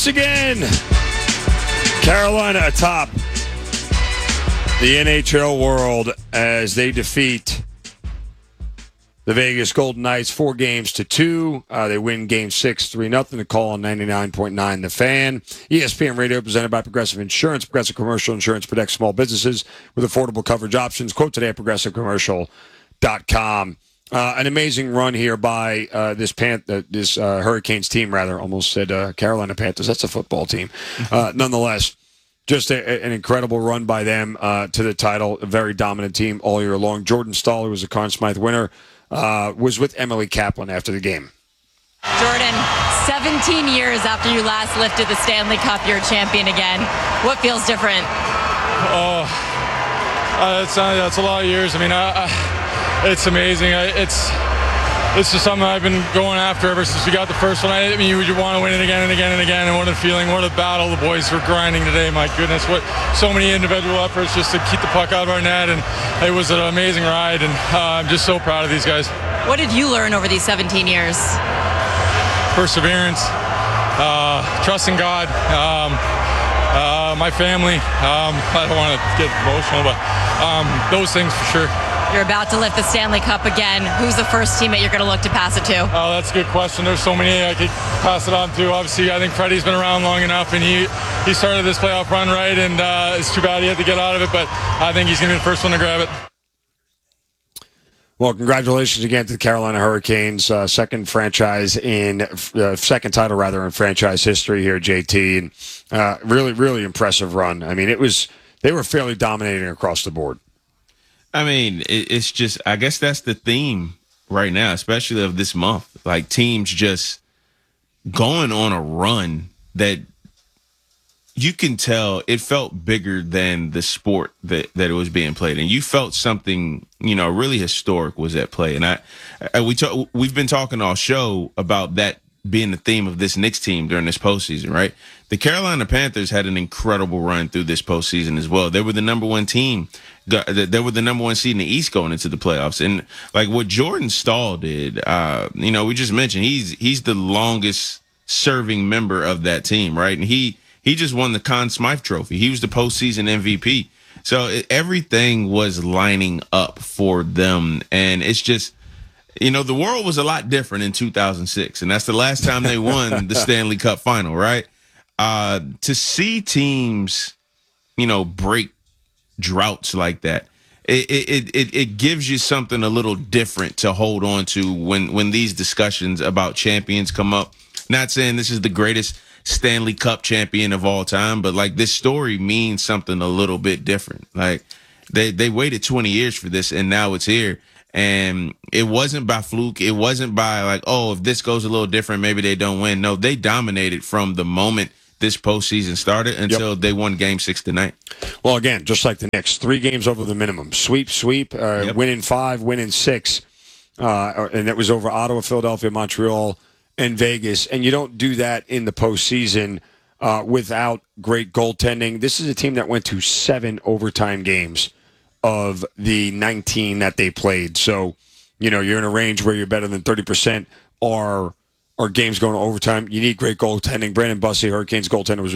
once again, Carolina atop the NHL world as they defeat the Vegas Golden Knights 4-2. They win Game 6 3-0 to call on 99.9 The Fan. ESPN Radio presented by Progressive Insurance. Progressive Commercial Insurance protects small businesses with affordable coverage options. Quote today at progressivecommercial.com. An amazing run here by this Hurricanes team, rather. Almost said Carolina Panthers. That's a football team. Nonetheless, just an incredible run by them to the title. A very dominant team all year long. Jordan Stahl, who was a Conn Smythe winner, was with Emily Kaplan after the game. Jordan, 17 years after you last lifted the Stanley Cup, you're a champion again. What feels different? It's a lot of years. I mean, it's amazing. It's just something I've been going after ever since we got the first one. I mean, you want to win it again and again and again. And what a feeling, what a battle the boys were grinding today. My goodness, what so many individual efforts just to keep the puck out of our net. And it was an amazing ride. And I'm just so proud of these guys. What did you learn over these 17 years? Perseverance, trusting God, my family. I don't want to get emotional, but those things for sure. You're about to lift the Stanley Cup again. Who's the first teammate you're going to look to pass it to? Oh, that's a good question. There's so many I could pass it on to. Obviously, I think Freddie's been around long enough, and he started this playoff run right, and it's too bad he had to get out of it, but I think he's going to be the first one to grab it. Well, congratulations again to the Carolina Hurricanes, second title in franchise history here, JT, and really, really impressive run. I mean, they were fairly dominating across the board. I mean, it's just, I guess that's the theme right now, especially of this month. Like, teams just going on a run that you can tell it felt bigger than the sport that it was being played. And you felt something, really historic was at play. And we've been talking all show about that being the theme of this Knicks team during this postseason, right? The Carolina Panthers had an incredible run through this postseason as well. They were the number one team. They were the number one seed in the East going into the playoffs. And like what Jordan Stahl did, we just mentioned he's the longest serving member of that team, right? And he just won the Conn Smythe Trophy. He was the postseason MVP. So everything was lining up for them. And it's just, the world was a lot different in 2006. And that's the last time they won the Stanley Cup final, right? To see teams, break droughts like that, it gives you something a little different to hold on to when these discussions about champions come up. Not saying this is the greatest Stanley Cup champion of all time, but like this story means something a little bit different. Like they waited 20 years for this and now it's here. And it wasn't by fluke. It wasn't by like, if this goes a little different, maybe they don't win. No, they dominated from the moment this postseason started until they won Game 6 tonight. Well, again, just like the Knicks, 3 games over the minimum. Sweep, winning 5, winning 6. And that was over Ottawa, Philadelphia, Montreal, and Vegas. And you don't do that in the postseason without great goaltending. This is a team that went to 7 overtime games of the 19 that they played. So, you're in a range where you're better than 30% or games going to overtime. You need great goaltending. Brandon Bussey, Hurricanes goaltender, was